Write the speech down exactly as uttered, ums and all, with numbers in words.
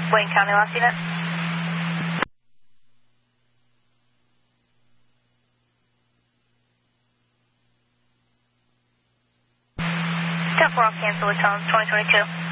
Wayne County, last unit. ten four off cancel with tones, twenty twenty-two.